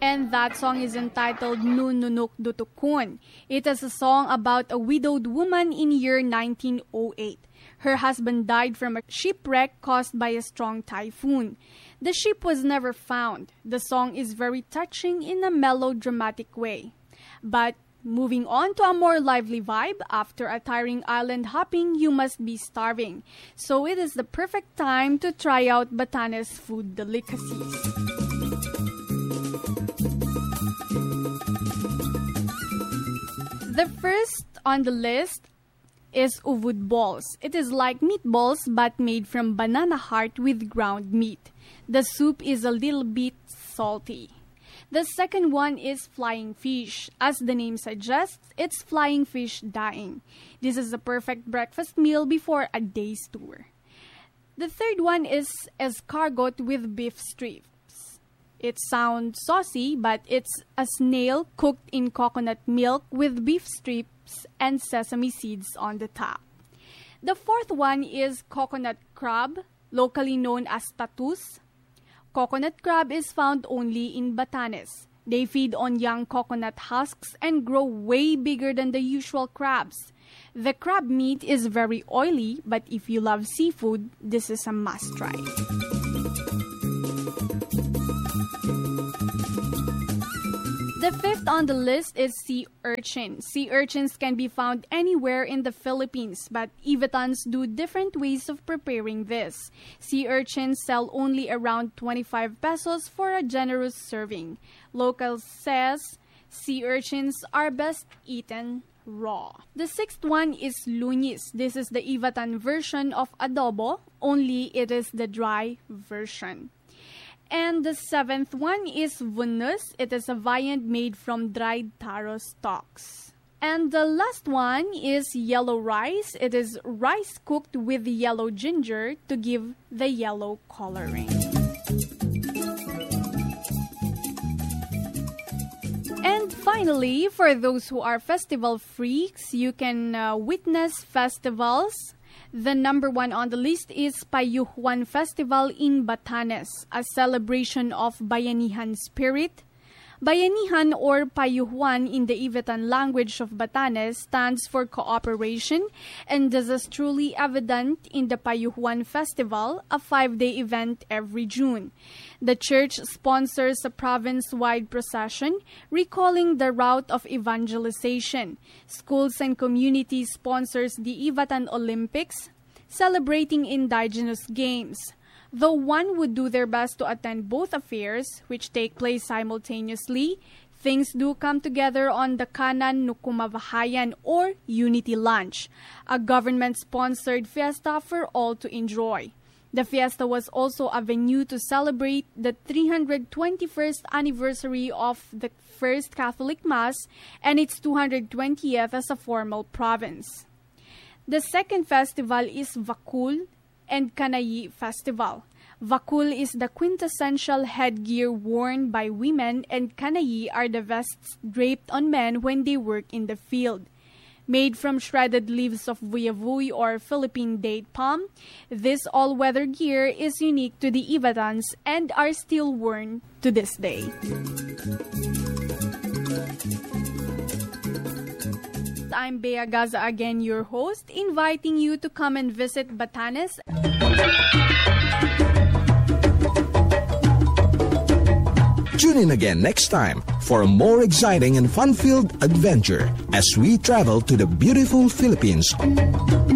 And that song is entitled Nununuk Dutukun. It is a song about a widowed woman in year 1908. Her husband died from a shipwreck caused by a strong typhoon. The ship was never found. The song is very touching in a melodramatic way. But moving on to a more lively vibe, after a tiring island hopping, you must be starving. So it is the perfect time to try out Batanes food delicacies. The first on the list is uvud balls. It is like meatballs but made from banana heart with ground meat. The soup is a little bit salty. The second one is flying fish. As the name suggests, it's flying fish dyeing. This is a perfect breakfast meal before a day's tour. The third one is escargot with beef strips. It sounds saucy, but it's a snail cooked in coconut milk with beef strips and sesame seeds on the top. The fourth one is coconut crab, locally known as tatus. Coconut crab is found only in Batanes. They feed on young coconut husks and grow way bigger than the usual crabs. The crab meat is very oily, but if you love seafood, this is a must-try. The fifth on the list is sea urchin. Sea urchins can be found anywhere in the Philippines, but Ivatans do different ways of preparing this. Sea urchins sell only around 25 pesos for a generous serving. Locals says sea urchins are best eaten raw. The sixth one is lunis. This is the Ivatan version of adobo, only it is the dry version. And the seventh one is vunus. It is a viand made from dried taro stalks. And the last one is yellow rice. It is rice cooked with yellow ginger to give the yellow coloring. And finally, for those who are festival freaks, you can witness festivals. The number one on the list is Payuhuan Festival in Batanes, a celebration of Bayanihan spirit. Bayanihan or Payuhuan in the Ivatan language of Batanes stands for cooperation, and this is truly evident in the Payuhuan Festival, a 5-day event every June. The church sponsors a province-wide procession recalling the route of evangelization. Schools and communities sponsors the Ivatan Olympics, celebrating indigenous games. Though one would do their best to attend both affairs, which take place simultaneously, things do come together on the Kanan Nukumavahayan or Unity Lunch, a government-sponsored fiesta for all to enjoy. The fiesta was also a venue to celebrate the 321st anniversary of the First Catholic Mass and its 220th as a formal province. The second festival is Vakul and Kanayi Festival. Vakul is the quintessential headgear worn by women, and Kanayi are the vests draped on men when they work in the field. Made from shredded leaves of vuyavuy or Philippine date palm, this all-weather gear is unique to the Ivatans and are still worn to this day. I'm Bea Gaza again, your host, inviting you to come and visit Batanes. Tune in again next time for a more exciting and fun-filled adventure as we travel to the beautiful Philippines.